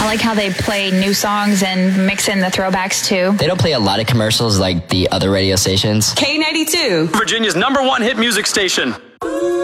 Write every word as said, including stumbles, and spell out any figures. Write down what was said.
like how they play new songs and mix in the throwbacks too. They don't play a lot of commercials like the other radio stations. K ninety-two, Virginia's number one hit music station.